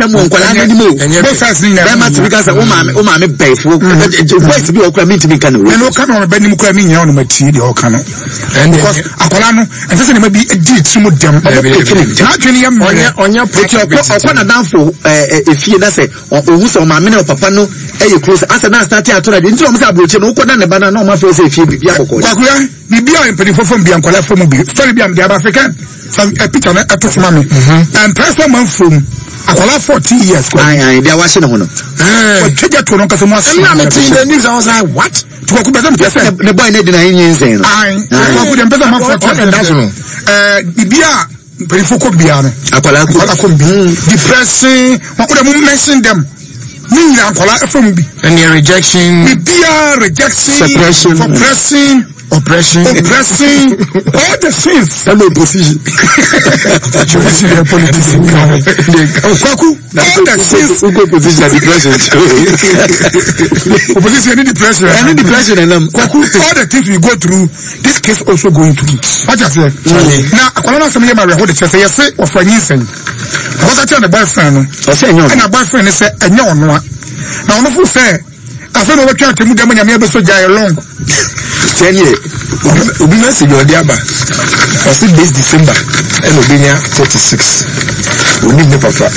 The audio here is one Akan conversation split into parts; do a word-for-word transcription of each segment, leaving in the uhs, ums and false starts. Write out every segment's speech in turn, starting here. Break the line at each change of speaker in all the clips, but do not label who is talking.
adam won kwala na dimo
both sides ni na
ma tibi kasa o ma o ma me befo voice bi o kra me tibi kan no
no kan no be nim kra me nya no mati de o kan no because akwala no en se ma bi di timu dem na twene yam
onya onya poti okwa na danfo efie na se ohu se o ma me na papa no e close asa na start atora de nti o mo se abroche no koda ne bana na o ma fe se efie bibia kokko
kwakuya bibia en pedifo fo bia nkwala fo mu bi story bia me African some a picture na ato ma me and press man from akwala forty years kwa
ai dia wa she no no
eh twa to no kaso mo ase
na me tin the news I was like what
to ko be some person
the boy na di na yin zen no
ai ko ku dem person man forty eh bibia pedifo ko bia no
akwala
ko bi depressing ko dem mention them me akwala from bi
and your rejection
bibia rejection
suppression
suppressing oppression oppressing all the sins
and opposition
opposition and politics kwaku all the sins
opposition and depression
opposition and depression
and depression and
kwaku all the things we go through this case also going through what you say now akwala na some yema hold the chest say say of anything because I tell the boyfriend no
say enyo
and the boyfriend say enyo ono na ono fu say afa no watwa temu dem nyame be so jai long
ten years
obi na se jodi aba o se this December and obi nya thirty-six oni me papa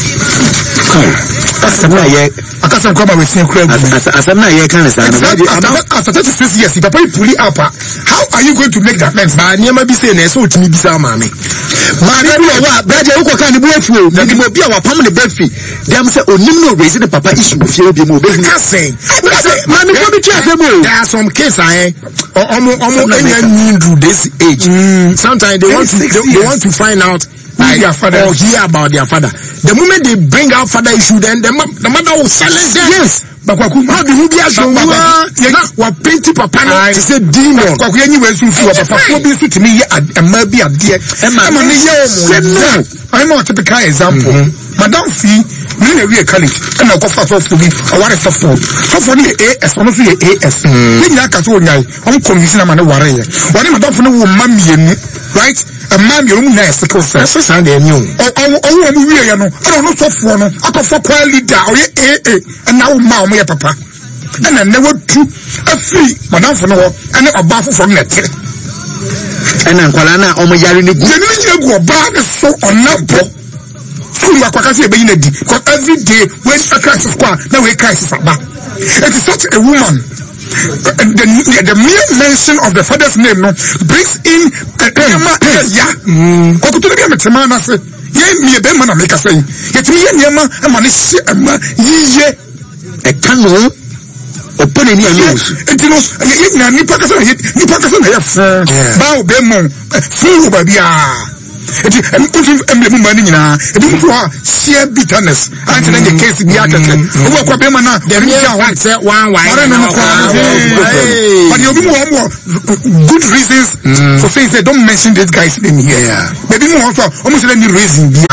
asana ye
akasa kwa ma we sin kura
asana ye kan sa na
after thirty-six years if papa puli up how are you going to make that sense ba niam bi say na so otimi bi sa ma me
ma na bi wa braje uko kan ni buafuo ndi mo bi a wa pam ne bafi dem say onim no raise the papa issue fie bi mo be hu
ka say
ma me ko bi tia say mo
there are some cases eh omo omo enya need to this age mm. Sometimes they want to they, they want to find out like, their father or hear about their father. The moment they bring out father issue, then the, the mother will silence them. Yes. But kwaku how do you be as you na wa painting papa no to say demon kwaku yenyi we sun fi wa papa ko bi su timi ye amma bi ade e ma ne ye o mo I'm a typical example madam fi me na we college e na ko fa so fu bi o ware so fu so fu ni A S ono so ye A S ni nya ka so nyai on convince na ma ne ware ye wore madam fu ne wo mamienu right a man you know na sickle cell so say dey new o o wo mu wie ye no e no so fu no akofo kwa leader o ye A A and now ma o mo ye papa and na never two afri madam fu no ho ene oba fu from net
and ankwala na o mo yare ni gu
ni ni gu oba ne so onabo so you akwa kasi e be yin adi because every day when a crisis kwa na we crisis aba it is such a woman. The, the, the mere mention of the father's name no brings in Emma yeah. Okutu bi ametema na se ye mi e be ma na make say yetimi ye niema ama ne hye ama yiye
e kanu opone ni alos
etino ye na ni pakasa ni pakasa na ye fun ba o be mo fun ba bia eti emkutu emble mu mani nyina eti mfu ha share bitterness anti na case bi atete owo kwa be ma na
dem ya wa say one why
but you be more good reasons for saying say don't mention this guy's name here maybe more also almost any reason bi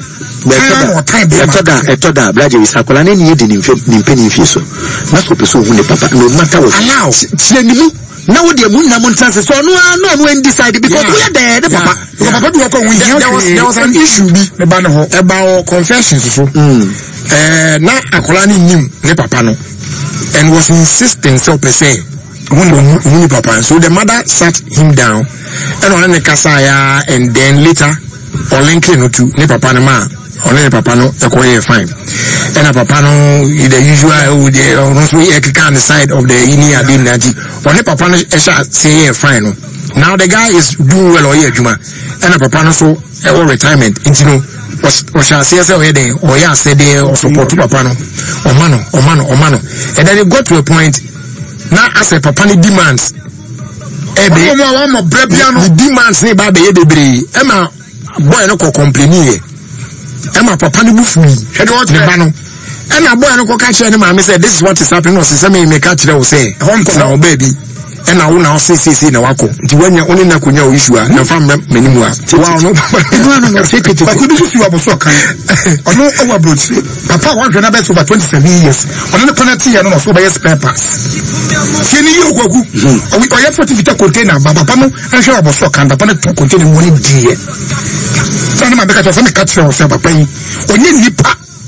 etoda etoda braje isakola na ni yedi ni mpeni fieso na so peso hu ne papa no matter what tie ni mu na wo de mu na mo ntanse so no no no and decide because we are there the papa
the papa do ko we there was there was an issue bi ne ba ne ho about confession so eh na akola ni nim ne papa no and was insisting so per se when when papa so the mother sat him down and on the kasaya and then later on linking no to ne papa ne ma on ne papa no e ko ye fine and a papa no the usual with the also e can the side of the ini adinati on ne papa no e sha say ye fine no now the guy is doing well or ye adwuma and a papa no so e wo retirement you know was was shall say say we dey or ya say dey or support papa no o mano o mano o mano and then it got to a point now as a papa ni demands e be mo brebia no demands ni ba be ye bebre e ma boy no ko complain here e ma papa ni bufu ni e dey what ba no e na boy no ko ka chere ni ma me say this is what is happening no say me me ka chere wo say na o baby e na wo na o say say na wako nti wanya oni na konya o issue na fa menimu a wa no no no say pity ba ko bi fi wa bo so kan ono o wa bro papa wa hwe na be over twenty-seven years ono ne penalty ya no so be spare pass se ni yo kwaku o ya forty vita container ba papa no an hwe wa bo so kan papa ne container mo ni die so na ma be ka to so me ka chere o say papa yi onye nipa